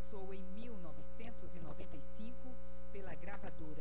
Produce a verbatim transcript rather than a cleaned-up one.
lançou em mil novecentos e noventa e cinco pela gravadora